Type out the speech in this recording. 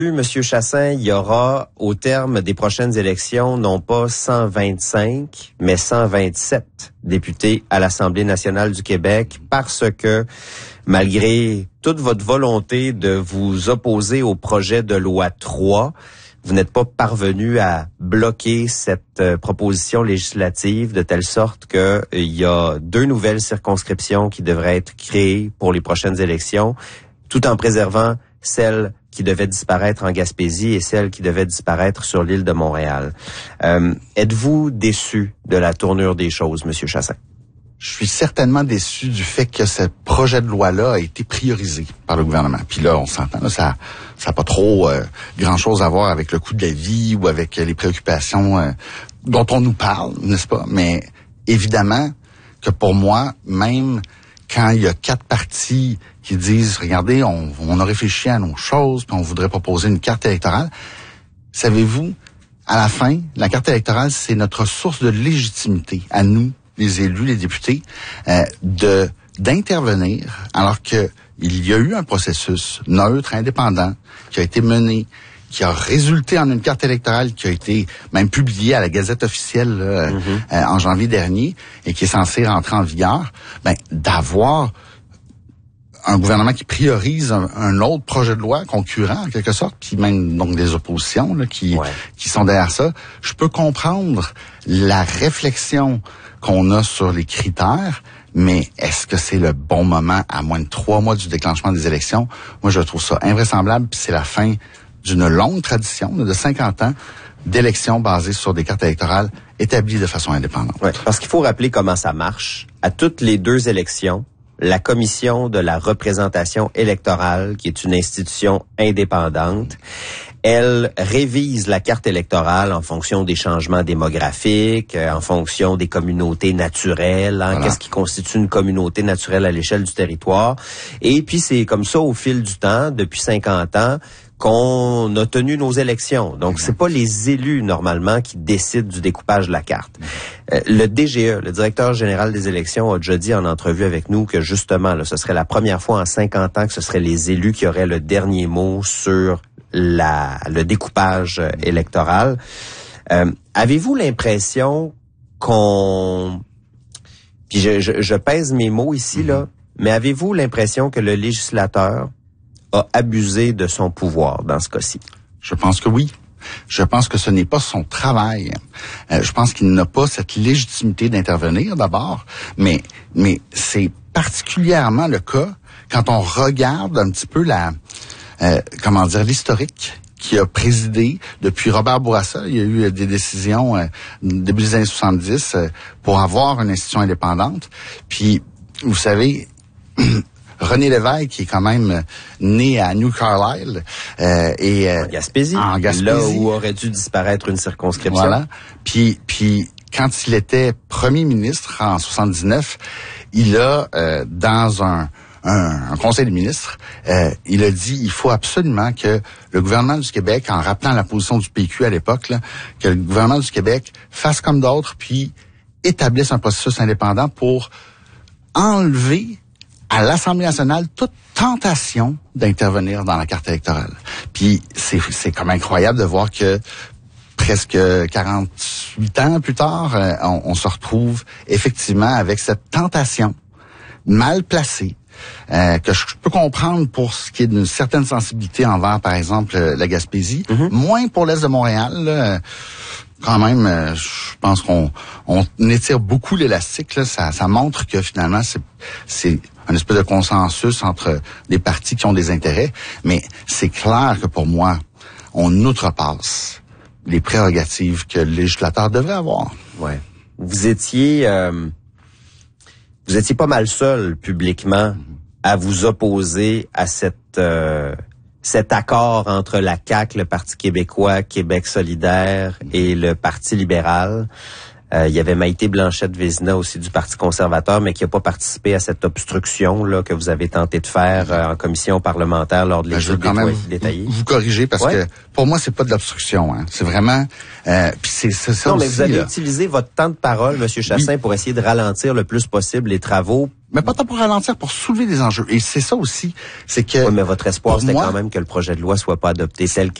Monsieur Chassaing, il y aura, au terme des prochaines élections, non pas 125, mais 127 députés à l'Assemblée nationale du Québec, parce que, malgré toute votre volonté de vous opposer au projet de loi 3, vous n'êtes pas parvenu à bloquer cette proposition législative de telle sorte que il y a 2 nouvelles circonscriptions qui devraient être créées pour les prochaines élections, tout en préservant celle qui devait disparaître en Gaspésie et celle qui devait disparaître sur l'île de Montréal. Êtes-vous déçu de la tournure des choses, Monsieur Chassaing? Je suis certainement déçu du fait que ce projet de loi-là a été priorisé par le gouvernement. Puis là, on s'entend, là, ça n'a pas trop grand-chose à voir avec le coût de la vie ou avec les préoccupations dont on nous parle, n'est-ce pas? Mais évidemment que pour moi, même quand il y a 4 partis qui disent, regardez, on a réfléchi à nos choses, puis on voudrait proposer une carte électorale, savez-vous, à la fin, la carte électorale, c'est notre source de légitimité à nous, les élus, les députés, d'intervenir alors que il y a eu un processus neutre, indépendant, qui a été mené, qui a résulté en une carte électorale qui a été même publiée à la Gazette officielle en janvier dernier et qui est censée rentrer en vigueur, d'avoir un gouvernement qui priorise un autre projet de loi concurrent en quelque sorte, puis même donc des oppositions là, qui sont derrière ça. Je peux comprendre la réflexion qu'on a sur les critères, mais est-ce que c'est le bon moment à moins de 3 mois du déclenchement des élections? Moi, je trouve ça invraisemblable, puis c'est la fin d'une longue tradition de 50 ans d'élections basées sur des cartes électorales établies de façon indépendante. Ouais, parce qu'il faut rappeler comment ça marche. À toutes les 2 élections, la Commission de la représentation électorale, qui est une institution indépendante, elle révise la carte électorale en fonction des changements démographiques, en fonction des communautés naturelles, voilà. Qu'est-ce qui constitue une communauté naturelle à l'échelle du territoire. Et puis c'est comme ça au fil du temps, depuis 50 ans, qu'on a tenu nos élections. Donc, c'est pas les élus, normalement, qui décident du découpage de la carte. Le DGE, le directeur général des élections, a déjà dit en entrevue avec nous que, justement, là, ce serait la première fois en 50 ans que ce seraient les élus qui auraient le dernier mot sur le découpage électoral. Avez-vous l'impression qu'on... Puis je pèse mes mots ici, là, mais avez-vous l'impression que le législateur a abusé de son pouvoir dans ce cas-ci? Je pense que oui. Je pense que ce n'est pas son travail. Je pense qu'il n'a pas cette légitimité d'intervenir d'abord, mais c'est particulièrement le cas quand on regarde un petit peu l'historique qui a présidé depuis Robert Bourassa. Il y a eu des décisions début des années 70 pour avoir une institution indépendante. Puis, vous savez, René Lévesque, qui est quand même né à New Carlisle en Gaspésie, là où aurait dû disparaître une circonscription. Voilà. Puis quand il était premier ministre en 79, il a dans un conseil des ministres, il a dit il faut absolument que le gouvernement du Québec, en rappelant la position du PQ à l'époque, là, que le gouvernement du Québec fasse comme d'autres, puis établisse un processus indépendant pour enlever à l'Assemblée nationale toute tentation d'intervenir dans la carte électorale. Puis c'est comme incroyable de voir que presque 48 ans plus tard, on se retrouve effectivement avec cette tentation mal placée que je peux comprendre pour ce qui est d'une certaine sensibilité envers, par exemple, la Gaspésie, moins pour l'Est de Montréal, là, quand même, je pense qu'on étire beaucoup l'élastique. Là, ça montre que finalement, c'est un espèce de consensus entre des partis qui ont des intérêts. Mais c'est clair que pour moi, on outrepasse les prérogatives que le législateur devrait avoir. Ouais. Vous étiez pas mal seul publiquement à vous opposer à cet accord entre la CAQ, le Parti québécois, Québec solidaire et le Parti libéral. Il y avait Maïté Blanchette-Vézina aussi du Parti conservateur, mais qui n'a pas participé à cette obstruction là que vous avez tenté de faire en commission parlementaire lors de l'étude détaillée. Vous corrigez parce que pour moi c'est pas de l'obstruction, hein. C'est vraiment puis c'est ça non, aussi. Mais vous avez utilisé votre temps de parole, Monsieur Chassaing, pour essayer de ralentir le plus possible les travaux mais pas tant pour ralentir, pour soulever des enjeux. Et c'est ça aussi, c'est que... Oui, mais votre espoir, c'était moi, quand même que le projet de loi soit pas adopté tel